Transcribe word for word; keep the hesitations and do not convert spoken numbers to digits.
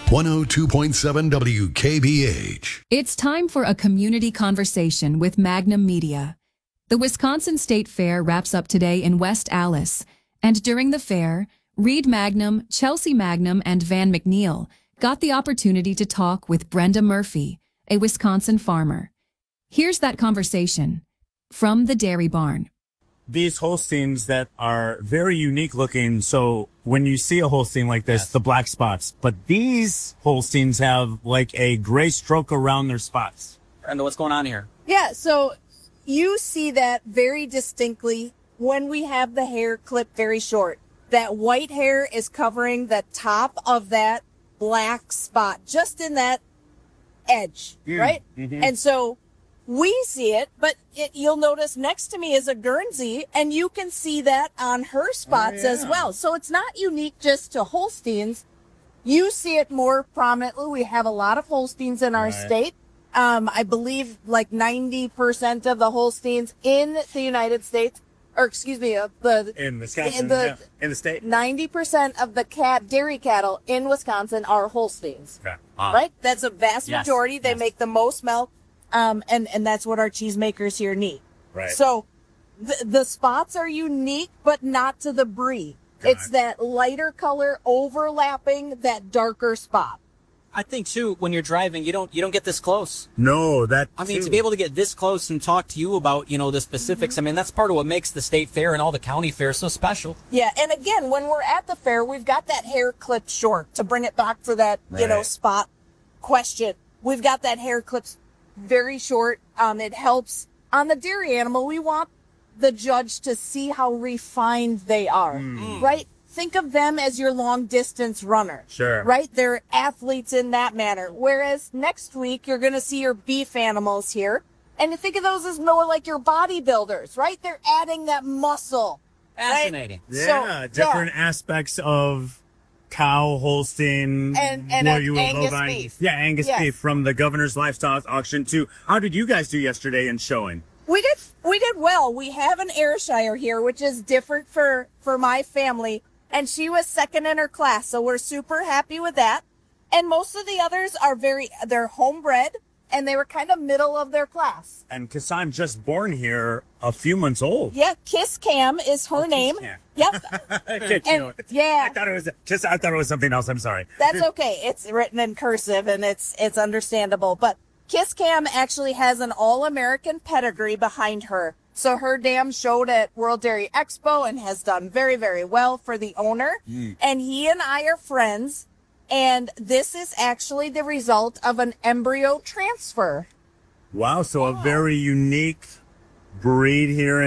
one oh two point seven W K B H. It's time for a community conversation with Magnum Media. The Wisconsin State Fair wraps up today in West Allis, and during the fair, Reed Magnum, Chelsea Magnum, and Van McNeil got the opportunity to talk with Brenda Murphy, a Wisconsin farmer. Here's that conversation from the Dairy Barn. These Holsteins that are very unique looking. So when you see a Holstein like this, yes. the black spots, but these Holsteins have like a gray stroke around their spots. Brenda, what's going on here? Yeah, so you see that very distinctly when we have the hair clipped very short. That white hair is covering the top of that black spot, just in that edge, mm. right? Mm-hmm. And so we see it, but it, you'll notice next to me is a Guernsey, and you can see that on her spots oh, yeah. as well. So it's not unique just to Holsteins. You see it more prominently. We have a lot of Holsteins in our right. state. Um, I believe like ninety percent of the Holsteins in the United States, or excuse me, uh, the in Wisconsin, in the, yeah. in the state, ninety percent of the cat dairy cattle in Wisconsin are Holsteins. Okay. Wow. Right? That's a vast yes. majority. They yes. make the most milk. Um, and, and that's what our cheesemakers here need. Right. So the, the spots are unique, but not to the brie. Got it's it. that lighter color overlapping that darker spot. I think too, when you're driving, you don't, you don't get this close. No, that I mean, too. to be able to get this close and talk to you about, you know, the specifics. Mm-hmm. I mean, that's part of what makes the state fair and all the county fairs so special. Yeah. And again, when we're at the fair, we've got that hair clipped short to bring it back for that, right. you know, spot question. We've got that hair clipped very short. Um, it helps on the dairy animal. We want the judge to see how refined they are, mm. right? Think of them as your long distance runner. Sure. Right? They're athletes in that manner. Whereas next week, you're going to see your beef animals here. And you think of those as more like your bodybuilders, right? They're adding that muscle. Fascinating. Right? Yeah, So, different yeah. aspects of cow, Holstein, and, and what you will Angus bovine. beef. Yeah, Angus yes. beef from the Governor's Livestock Auction too. How did you guys do yesterday in showing? We did, we did well. We have an Ayrshire here, which is different for, for my family. And she was second in her class. So we're super happy with that. And most of the others are very, they're homebred and they were kind of middle of their class. And cause I'm just born here a few months old. Yeah. Kiss Cam is her oh, name. Kiss Cam. Yep. and, yeah. I thought it was just, I thought it was something else. I'm sorry. That's okay. It's written in cursive and it's, it's understandable. But Kiss Cam actually has an all-American pedigree behind her. So her dam showed at World Dairy Expo and has done very, very well for the owner. Mm. And he and I are friends. And this is actually the result of an embryo transfer. Wow. So a very unique breed here in